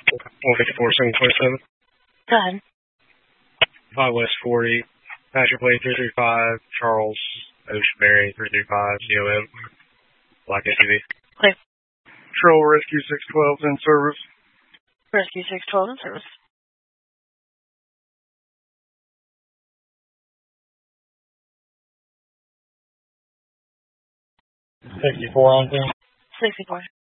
154-727. Go ahead. 5 West 40. Passenger plate 335. Charles Oceanberry 335. COM. Black SUV. Clear. Patrol Rescue 612 in service. Rescue 612 in service. 64 on scene. 64.